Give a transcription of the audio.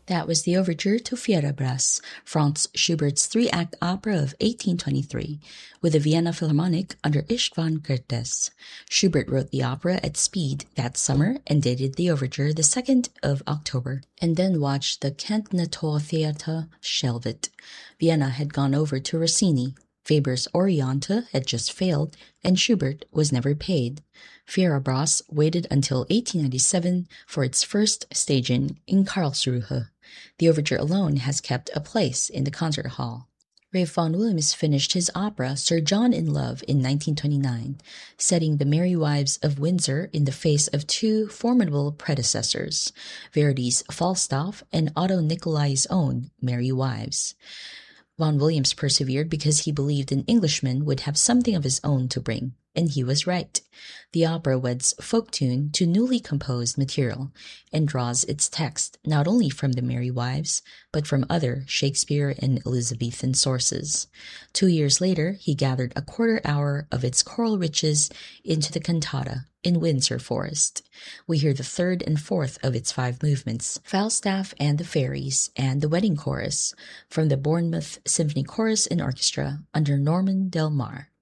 That was the overture to Fierabras, Franz Schubert's three-act opera of 1823, with the Vienna Philharmonic under Istvan Kertész. Schubert wrote the opera at speed that summer and dated the overture the 2nd of October, and then watched the Kantnertortheater shelve it. Vienna had gone over to Rossini. Weber's Oriente had just failed, and Schubert was never paid. Fierabras waited until 1897 for its first staging in Karlsruhe. The overture alone has kept a place in the concert hall. Ralph Vaughan Williams finished his opera Sir John in Love in 1929, setting the Merry Wives of Windsor in the face of two formidable predecessors, Verdi's Falstaff and Otto Nicolai's own Merry Wives. Vaughan Williams persevered because he believed an Englishman would have something of his own to bring, and he was right. The opera weds folk tune to newly composed material and draws its text not only from the Merry Wives, but from other Shakespeare and Elizabethan sources. 2 years later, he gathered a quarter hour of its choral riches into the cantata in Windsor Forest. We hear the third and fourth of its 5 movements, Falstaff and the Fairies, and the Wedding Chorus, from the Bournemouth Symphony Chorus and Orchestra under Norman Del Mar.